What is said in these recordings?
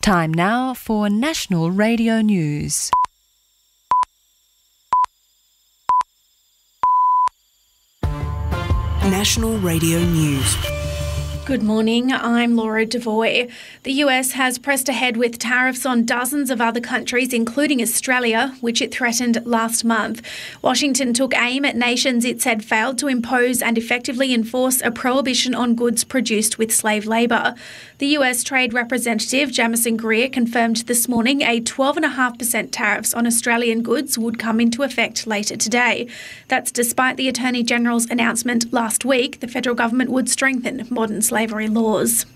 Time now for National Radio News. National Radio News. Good morning, I'm Laura Devoy. The US has pressed ahead with tariffs on dozens of other countries, including Australia, which it threatened last month. Washington took aim at nations it said failed to impose and effectively enforce a prohibition on goods produced with slave labour. The US Trade Representative Jamieson Greer confirmed this morning a 12.5% tariffs on Australian goods would come into effect later today. That's despite the Attorney General's announcement last week the federal government would strengthen modern slavery laws.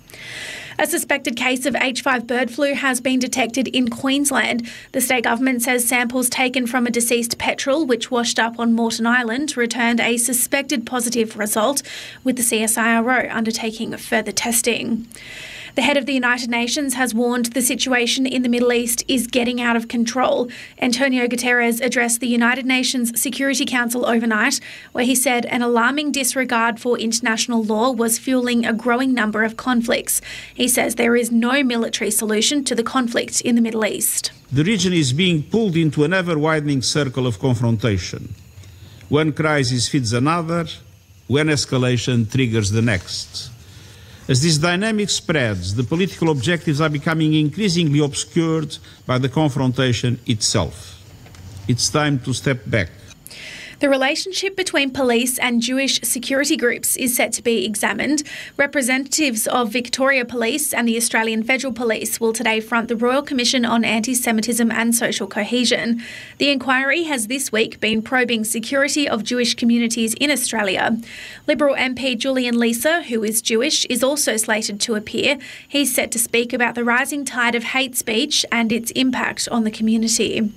A suspected case of H5 bird flu has been detected in Queensland. The state government says samples taken from a deceased petrel which washed up on Moreton Island returned a suspected positive result, with the CSIRO undertaking further testing. The head of the United Nations has warned the situation in the Middle East is getting out of control. Antonio Guterres addressed the United Nations Security Council overnight, where he said an alarming disregard for international law was fueling a growing number of conflicts. He says there is no military solution to the conflict in the Middle East. The region is being pulled into an ever-widening circle of confrontation. One crisis feeds another, one escalation triggers the next. As this dynamic spreads, the political objectives are becoming increasingly obscured by the confrontation itself. It's time to step back. The relationship between police and Jewish security groups is set to be examined. Representatives of Victoria Police and the Australian Federal Police will today front the Royal Commission on Anti-Semitism and Social Cohesion. The inquiry has this week been probing security of Jewish communities in Australia. Liberal MP Julian Leeser, who is Jewish, is also slated to appear. He's set to speak about the rising tide of hate speech and its impact on the community.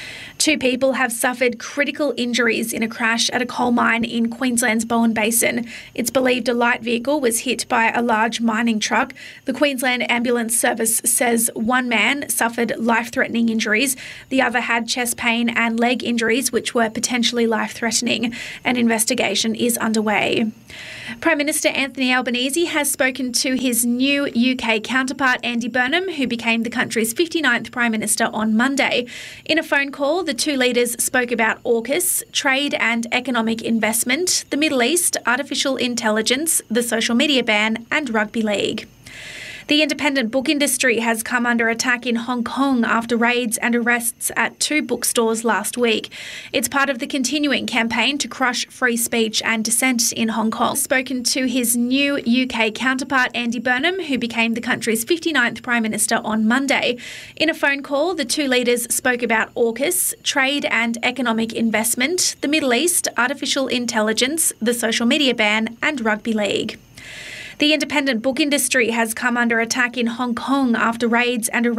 2 people have suffered critical injuries in a crash at a coal mine in Queensland's Bowen Basin. It's believed a light vehicle was hit by a large mining truck. The Queensland Ambulance Service says one man suffered life-threatening injuries. The other had chest pain and leg injuries, which were potentially life-threatening. An investigation is underway. Prime Minister Anthony Albanese has spoken to his new UK counterpart Andy Burnham, who became the country's 59th Prime Minister on Monday. In a phone call, the two leaders spoke about AUKUS, trade and economic investment, the Middle East, artificial intelligence, the social media ban and rugby league. The independent book industry has come under attack in Hong Kong after raids and arrests at 2 bookstores last week. It's part of the continuing campaign to crush free speech and dissent in Hong Kong. Spoken to his new UK counterpart Andy Burnham, who became the country's 59th Prime Minister on Monday. In a phone call, the two leaders spoke about AUKUS, trade and economic investment, the Middle East, artificial intelligence, the social media ban and rugby league. The independent book industry has come under attack in Hong Kong after raids and arrests